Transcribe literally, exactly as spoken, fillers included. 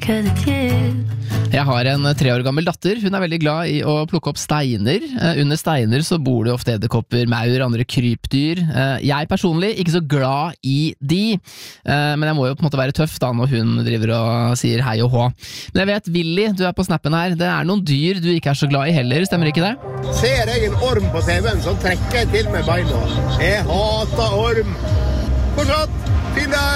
cut a kid. Jeg har en tre år gammel datter. Hun er veldig glad i å plukke opp steiner. Eh, under steiner så bor det ofte edderkopper, maur, andre krypdyr. Eh, jeg personlig ikke så glad i de, eh, men jeg må jo på en måte være tøff da når hun driver og sier hei og hå. Men jeg vet, Willy, du er på snappen her. Det er noen dyr du ikke er så glad i heller, stemmer ikke det? Ser jeg en orm på T V-en, så trekker jeg til med beina. Jeg hater orm. Fortsatt, fin dag!